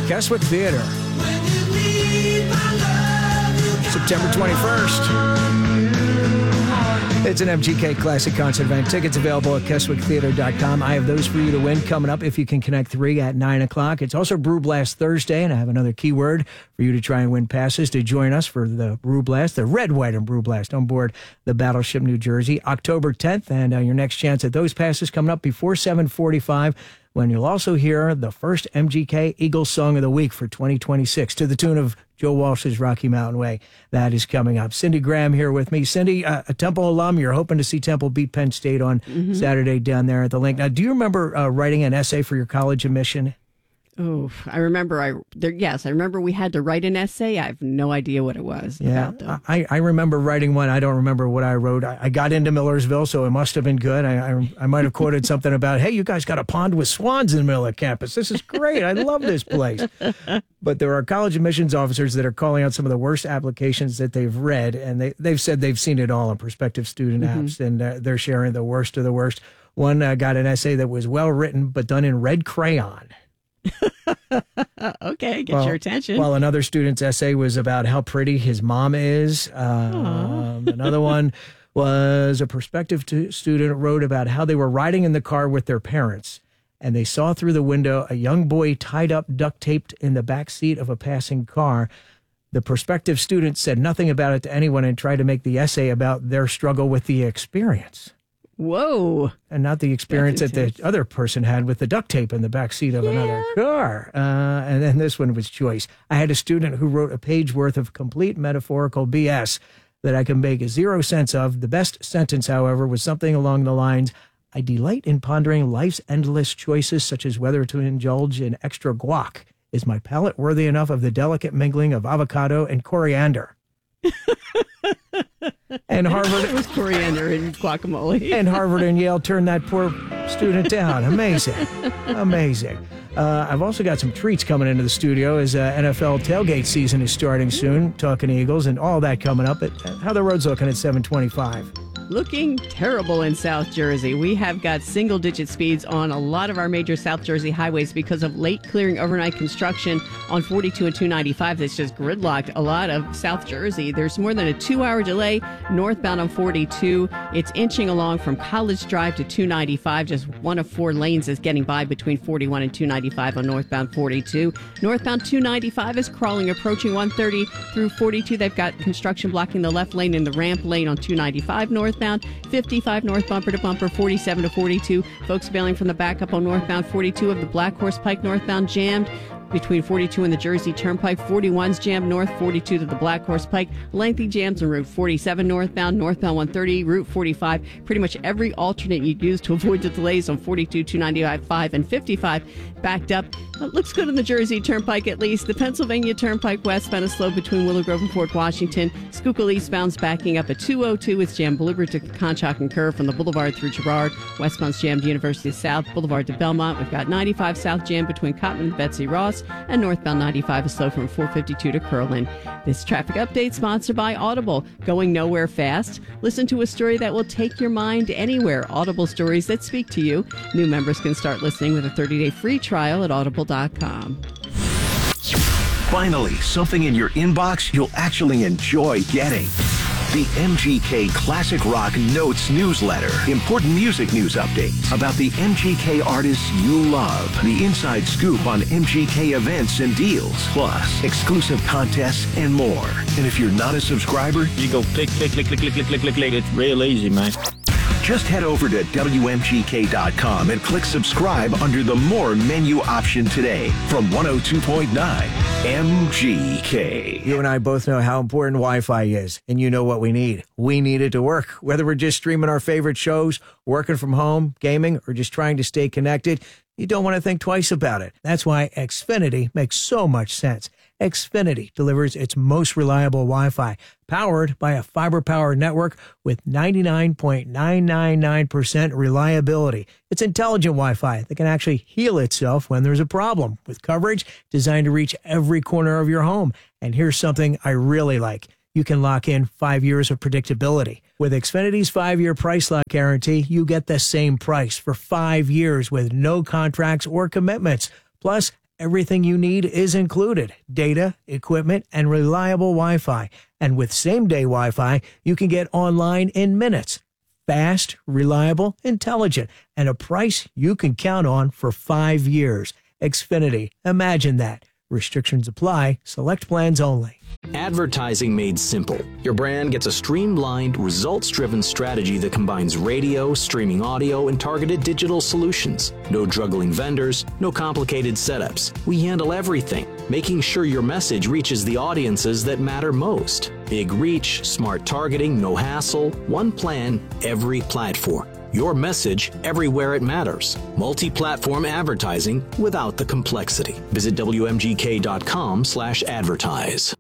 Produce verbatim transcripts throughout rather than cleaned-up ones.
Keswick Theater. September twenty-first. It's an M G K Classic Concert event. Tickets available at Keswick Theater dot com. I have those for you to win coming up if you can connect three at nine o'clock. It's also Brew Blast Thursday, and I have another keyword for you to try and win passes to join us for the Brew Blast, the Red, White, and Brew Blast on board the Battleship New Jersey, October tenth. And uh, your next chance at those passes coming up before seven forty-five, when you'll also hear the first M G K Eagles Song of the Week for twenty twenty-six to the tune of Joe Walsh's Rocky Mountain Way. That is coming up. Cindy Graham here with me. Cindy, uh, a Temple alum. You're hoping to see Temple beat Penn State on mm-hmm. Saturday down there at the Link. Now, do you remember uh, writing an essay for your college admission? Oh, I remember. I there, yes, I remember we had to write an essay. I have no idea what it was. Yeah, about, though. I, I remember writing one. I don't remember what I wrote. I, I got into Millersville, so it must have been good. I I, I might have quoted something about, "Hey, you guys got a pond with swans in the middle of campus. This is great. I love this place." But there are college admissions officers that are calling out some of the worst applications that they've read, and they they've said they've seen it all in prospective student mm-hmm. apps, and uh, they're sharing the worst of the worst. One uh, got an essay that was well written, but done in red crayon. Okay, get well, your attention. While another student's essay was about how pretty his mom is. Um, another one was a prospective t- student wrote about how they were riding in the car with their parents, and they saw through the window a young boy tied up, duct taped in the back seat of a passing car. The prospective student said nothing about it to anyone and tried to make the essay about their struggle with the experience. Whoa. And not the experience that the other person had with the duct tape in the back seat of yeah. another car. Uh, and then this one was choice. I had a student who wrote a page worth of complete metaphorical B S that I can make zero sense of. The best sentence, however, was something along the lines, "I delight in pondering life's endless choices, such as whether to indulge in extra guac. Is my palate worthy enough of the delicate mingling of avocado and coriander?" And Harvard it was coriander and guacamole. And Harvard and Yale turned that poor student down. Amazing. Amazing. Uh, I've also got some treats coming into the studio as uh, N F L tailgate season is starting soon. Talking Eagles and all that coming up. At, how the road's looking at seven twenty-five? Looking terrible in South Jersey. We have got single-digit speeds on a lot of our major South Jersey highways because of late clearing overnight construction on forty-two and two ninety-five that's just gridlocked a lot of South Jersey. There's more than a two-hour delay northbound on forty-two. It's inching along from College Drive to two ninety-five. Just one of four lanes is getting by between forty-one and two ninety-five on northbound forty-two. Northbound two ninety-five is crawling, approaching one thirty through forty-two. They've got construction blocking the left lane and the ramp lane on two ninety-five northbound. fifty-five north bumper to bumper, forty-seven to forty-two. Folks bailing from the backup on northbound forty-two of the Black Horse Pike northbound jammed between forty-two and the Jersey Turnpike. forty-one's jammed north, forty-two to the Black Horse Pike. Lengthy jams on Route forty-seven northbound, northbound one thirty, Route forty-five. Pretty much every alternate you use to avoid the delays on forty-two, two ninety-five, and fifty-five backed up. It looks good on the Jersey Turnpike at least. The Pennsylvania Turnpike westbound is slow between Willow Grove and Fort Washington. Schuylkill eastbound's backing up at two oh two. It's jammed Boulevard to Conshohocken Curve from the Boulevard through Girard. Westbound's jammed University South, Boulevard to Belmont. We've got ninety-five south jammed between Cotton and Betsy Ross. And northbound ninety-five is slow from four fifty-two to Curlin. This traffic update sponsored by Audible. Going nowhere fast? Listen to a story that will take your mind anywhere. Audible stories that speak to you. New members can start listening with a thirty-day free trial at audible dot com. Finally, something in your inbox you'll actually enjoy getting. The M G K Classic Rock Notes newsletter. Important music news updates about the M G K artists you love. The inside scoop on M G K events and deals. Plus, exclusive contests and more. And if you're not a subscriber, you go click, click, click, click, click, click, click, click, click. It's real easy, man. Just head over to W M G K dot com and click subscribe under the More menu option today from one oh two point nine M G K. You and I both know how important Wi-Fi is, and you know what we need. We need it to work. Whether we're just streaming our favorite shows, working from home, gaming, or just trying to stay connected, you don't want to think twice about it. That's why Xfinity makes so much sense. Xfinity delivers its most reliable Wi-Fi, powered by a fiber-powered network with ninety-nine point nine nine nine percent reliability. It's intelligent Wi-Fi that can actually heal itself when there's a problem, with coverage designed to reach every corner of your home. And here's something I really like. You can lock in five years of predictability. With Xfinity's five-year price lock guarantee, you get the same price for five years with no contracts or commitments. Plus, Everything you need is included: data, equipment, and reliable Wi-Fi. And with same-day Wi-Fi, you can get online in minutes. Fast, reliable, intelligent, and a price you can count on for five years. Xfinity. Imagine that. Restrictions apply. Select plans only. Advertising made simple. Your brand gets a streamlined, results-driven strategy that combines radio, streaming audio, and targeted digital solutions. No juggling vendors, no complicated setups. We handle everything, making sure your message reaches the audiences that matter most. Big reach, smart targeting, no hassle, one plan, every platform. Your message everywhere it matters. Multi-platform advertising without the complexity. Visit W M G K dot com slash advertise.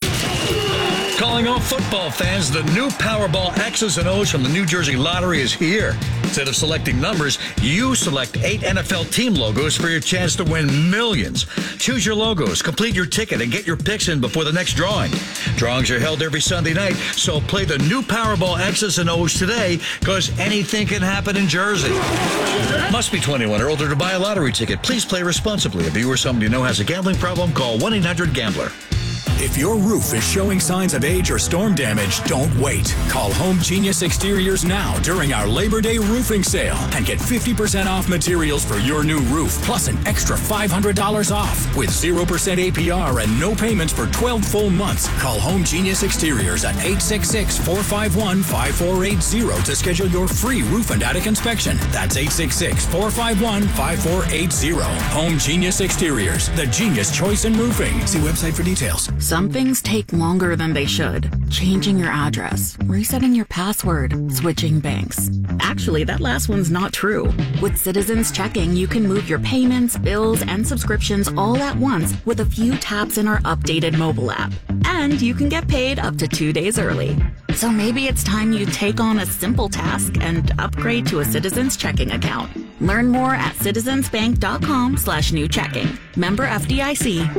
Calling all football fans, the new Powerball X's and O's from the New Jersey Lottery is here. Instead of selecting numbers, you select eight N F L team logos for your chance to win millions. Choose your logos, complete your ticket, and get your picks in before the next drawing. Drawings are held every Sunday night, so play the new Powerball X's and O's today, because anything can happen in Jersey. Must be twenty-one or older to buy a lottery ticket. Please play responsibly. If you or somebody you know has a gambling problem, call one eight hundred gambler. If your roof is showing signs of age or storm damage, don't wait. Call Home Genius Exteriors now during our Labor Day roofing sale and get fifty percent off materials for your new roof, plus an extra five hundred dollars off with zero percent A P R and no payments for twelve full months. Call Home Genius Exteriors at eight six six, four five one, five four eight zero to schedule your free roof and attic inspection. That's eight six six, four five one, five four eight zero. Home Genius Exteriors, the genius choice in roofing. See website for details. Some things take longer than they should. Changing your address, resetting your password, switching banks. Actually, that last one's not true. With Citizens Checking, you can move your payments, bills, and subscriptions all at once with a few taps in our updated mobile app. And you can get paid up to two days early. So maybe it's time you take on a simple task and upgrade to a Citizens Checking account. Learn more at citizensbank.com slash new checking. Member F D I C.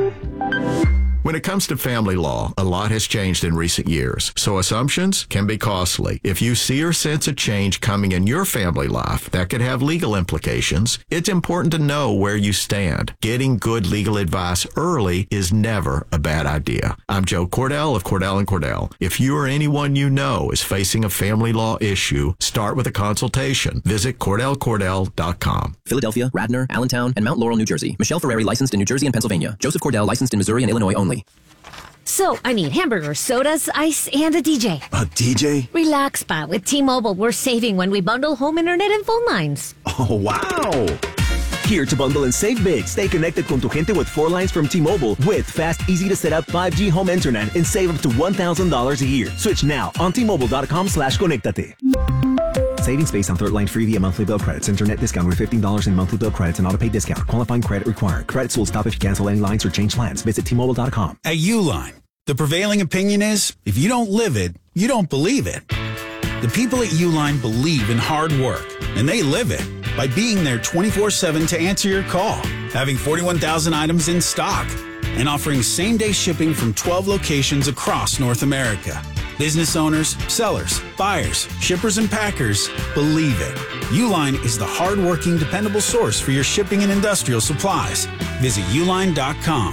When it comes to family law, a lot has changed in recent years, so assumptions can be costly. If you see or sense a change coming in your family life that could have legal implications, it's important to know where you stand. Getting good legal advice early is never a bad idea. I'm Joe Cordell of Cordell and Cordell. If you or anyone you know is facing a family law issue, start with a consultation. Visit Cordell Cordell dot com. Philadelphia, Radnor, Allentown, and Mount Laurel, New Jersey. Michelle Ferreri, licensed in New Jersey and Pennsylvania. Joseph Cordell, licensed in Missouri and Illinois only. So, I need hamburgers, sodas, ice, and a D J. A D J? Relax, Pa. With T-Mobile, we're saving when we bundle home internet and phone lines. Oh, wow! Here to bundle and save big. Stay connected con tu gente with four lines from T-Mobile with fast, easy-to-set-up five G home internet and save up to one thousand dollars a year. Switch now on T-Mobile.com slash conectate. Savings based on third line free via monthly bill credits. Internet discount with fifteen dollars in monthly bill credits and auto-pay discount. Qualifying credit required. Credits will stop if you cancel any lines or change plans. Visit T Mobile dot com. At Uline, the prevailing opinion is, if you don't live it, you don't believe it. The people at Uline believe in hard work, and they live it by being there twenty-four seven to answer your call, having forty-one thousand items in stock, and offering same-day shipping from twelve locations across North America. Business owners, sellers, buyers, shippers, and packers believe it. Uline is the hard-working, dependable source for your shipping and industrial supplies. Visit uline dot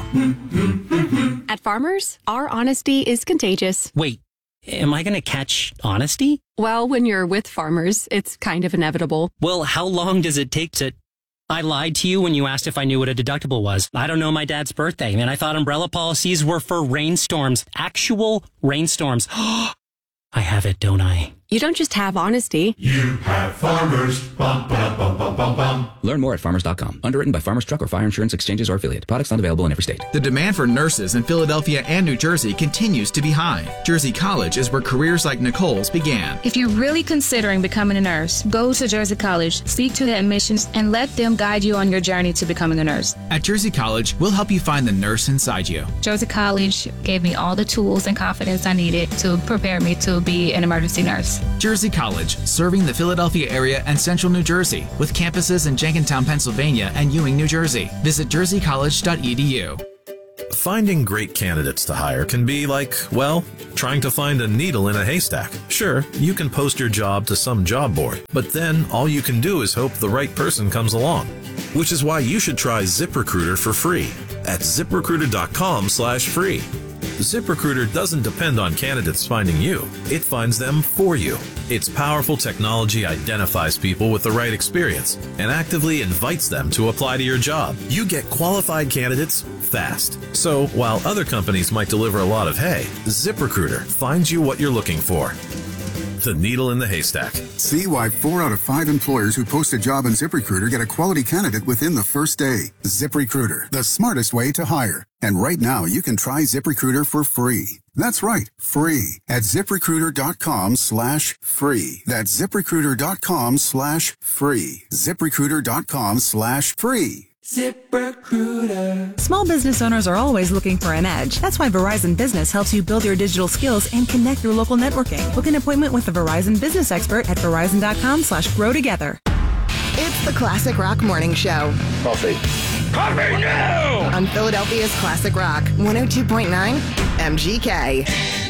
com. At Farmers, our honesty is contagious. Wait, am I going to catch honesty? Well, when you're with Farmers, it's kind of inevitable. Well, how long does it take to... I lied to you when you asked if I knew what a deductible was. I don't know my dad's birthday, and I thought umbrella policies were for rainstorms. Actual rainstorms. I have it, don't I? You don't just have honesty. You have Farmers. Bum, bum, bum, bum, bum, bum. Learn more at farmers dot com. Underwritten by Farmers Truck or Fire Insurance Exchanges or affiliate. Products not available in every state. The demand for nurses in Philadelphia and New Jersey continues to be high. Jersey College is where careers like Nicole's began. If you're really considering becoming a nurse, go to Jersey College, speak to the admissions, and let them guide you on your journey to becoming a nurse. At Jersey College, we'll help you find the nurse inside you. Jersey College gave me all the tools and confidence I needed to prepare me to be an emergency nurse. Jersey College, serving the Philadelphia area and central New Jersey, with campuses in Jenkintown, Pennsylvania and Ewing, New Jersey. Visit jersey college dot e d u. Finding great candidates to hire can be like, well, trying to find a needle in a haystack. Sure, you can post your job to some job board, but then all you can do is hope the right person comes along. which is why you should try ZipRecruiter for free at ZipRecruiter.com slash free. ZipRecruiter doesn't depend on candidates finding you. It finds them for you. Its powerful technology identifies people with the right experience and actively invites them to apply to your job. You get qualified candidates fast. So while other companies might deliver a lot of hay, ZipRecruiter finds you what you're looking for. The needle in the haystack. See why four out of five employers who post a job on ZipRecruiter get a quality candidate within the first day. ZipRecruiter, the smartest way to hire. And right now, you can try ZipRecruiter for free. That's right, free at ZipRecruiter.com slash free. That's ZipRecruiter.com slash free. ZipRecruiter.com slash free. ZipRecruiter. Small business owners are always looking for an edge. That's why Verizon Business helps you build your digital skills and connect your local networking. Book an appointment with a Verizon Business expert at Verizon.com slash grow together. It's the Classic Rock Morning Show. Coffee. Coffee now! On Philadelphia's Classic Rock, one oh two point nine M G K.